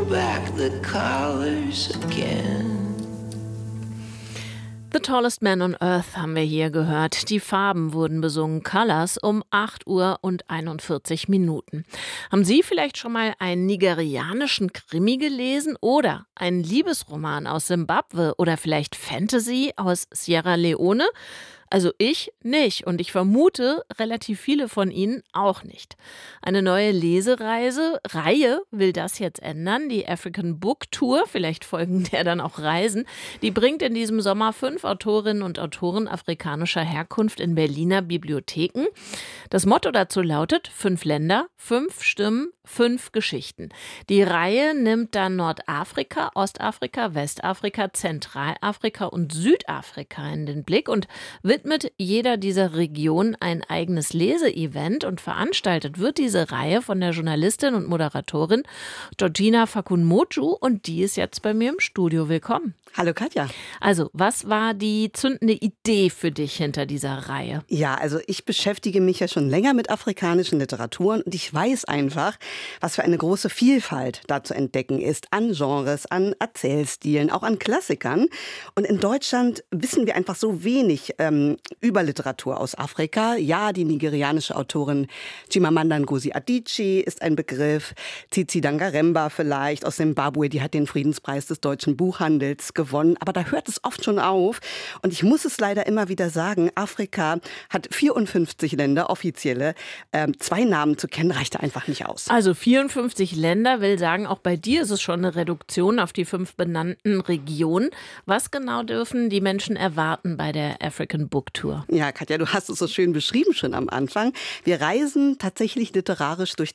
Pull back the collars again. The Tallest Man on Earth haben wir hier gehört. Die Farben wurden besungen, Colors, um 8 Uhr und 41 Minuten. Haben Sie vielleicht schon mal einen nigerianischen Krimi gelesen oder einen Liebesroman aus Simbabwe oder vielleicht Fantasy aus Sierra Leone? Also ich nicht und ich vermute, relativ viele von Ihnen auch nicht. Eine neue Reihe will das jetzt ändern, die African Book Tour, vielleicht folgen der dann auch Reisen, die bringt in diesem Sommer 5 Autorinnen und Autoren afrikanischer Herkunft in Berliner Bibliotheken. Das Motto dazu lautet: 5 Länder, 5 Stimmen, 5 Geschichten. Die Reihe nimmt dann Nordafrika, Ostafrika, Westafrika, Zentralafrika und Südafrika in den Blick und widmet jeder dieser Regionen ein eigenes Leseevent, und veranstaltet wird diese Reihe von der Journalistin und Moderatorin Georgina Fakunmoju, und die ist jetzt bei mir im Studio. Willkommen. Hallo Katja. Also, was war die zündende Idee für dich hinter dieser Reihe? Ja, also ich beschäftige mich ja schon länger mit afrikanischen Literaturen und ich weiß einfach, was für eine große Vielfalt da zu entdecken ist an Genres, an Erzählstilen, auch an Klassikern. Und in Deutschland wissen wir einfach so wenig über Literatur aus Afrika. Ja, die nigerianische Autorin Chimamanda Ngozi Adichie ist ein Begriff. Tsitsi Dangaremba vielleicht aus Simbabwe, die hat den Friedenspreis des deutschen Buchhandels gewonnen. Aber da hört es oft schon auf. Und ich muss es leider immer wieder sagen, Afrika hat 54 Länder, offizielle. 2 Namen zu kennen, reicht da einfach nicht aus. Also 54 Länder, will sagen, auch bei dir ist es schon eine Reduktion auf die 5 benannten Regionen. Was genau dürfen die Menschen erwarten bei der African Book Tour? Ja, Katja, du hast es so schön beschrieben schon am Anfang. Wir reisen tatsächlich literarisch durch